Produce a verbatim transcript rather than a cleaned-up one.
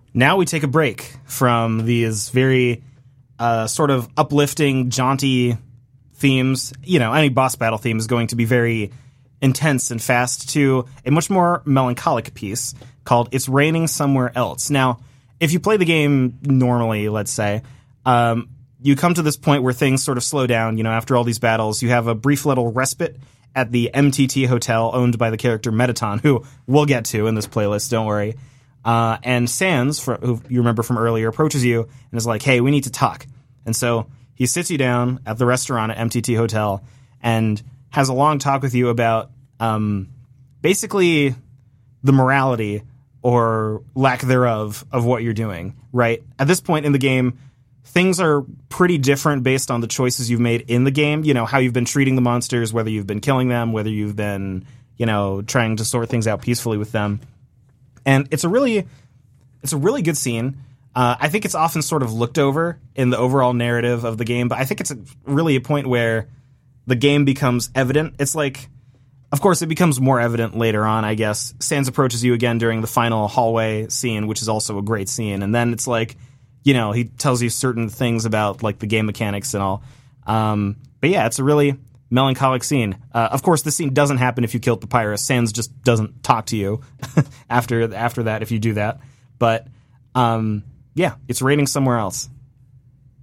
now we take a break from these very uh, sort of uplifting, jaunty themes. You know, any boss battle theme is going to be very intense and fast, to a much more melancholic piece called It's Raining Somewhere Else. Now, if you play the game normally, let's say, um, you come to this point where things sort of slow down. You know, after all these battles, you have a brief little respite at the M T T Hotel owned by the character Mettaton, who we'll get to in this playlist, don't worry. Uh, and Sans, for, who you remember from earlier, approaches you and is like, hey, we need to talk. And so he sits you down at the restaurant at M T T Hotel and has a long talk with you about um, basically the morality or lack thereof of what you're doing, right? At this point in the game, things are pretty different based on the choices you've made in the game. You know, how you've been treating the monsters, whether you've been killing them, whether you've been, you know, trying to sort things out peacefully with them. And it's a really, it's a really good scene. Uh, I think it's often sort of looked over in the overall narrative of the game, but I think it's a, really a point where the game becomes evident. It's like, of course, it becomes more evident later on, I guess. Sans approaches you again during the final hallway scene, which is also a great scene. And then it's like, you know, he tells you certain things about, like, the game mechanics and all. Um, but yeah, it's a really melancholic scene. Uh, of course, this scene doesn't happen if you kill Papyrus. Sans just doesn't talk to you after after that if you do that. But, um, yeah, It's Raining Somewhere Else.